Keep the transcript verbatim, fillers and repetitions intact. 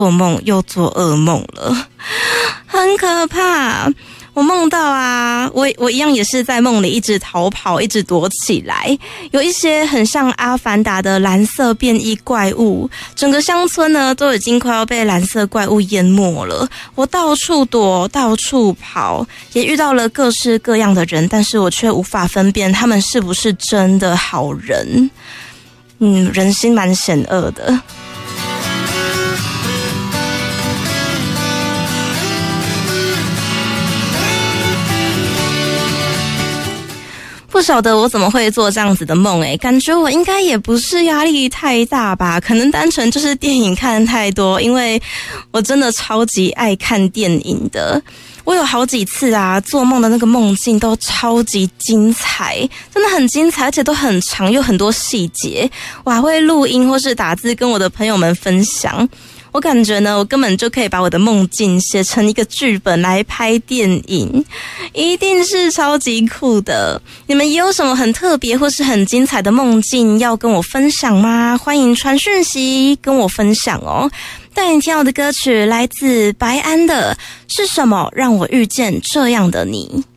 做梦又做噩梦了，很可怕。我梦到啊，我我一样也是在梦里一直逃跑，一直躲起来。有一些很像阿凡达的蓝色变异怪物，整个乡村呢都已经快要被蓝色怪物淹没了。我到处躲，到处跑，也遇到了各式各样的人，但是我却无法分辨他们是不是真的好人。嗯，人心蛮险恶的。不晓得我怎么会做这样子的梦诶，感觉我应该也不是压力太大吧，可能单纯就是电影看太多，因为我真的超级爱看电影的。我有好几次啊，做梦的那个梦境都超级精彩，真的很精彩，而且都很长，有很多细节。我还会录音或是打字跟我的朋友们分享。我感觉呢，我根本就可以把我的梦境写成一个剧本来拍电影，一定是超级酷的。你们也有什么很特别或是很精彩的梦境要跟我分享吗？欢迎传讯息跟我分享哦。带你听到的歌曲来自白安的《是什么让我遇见这样的你》。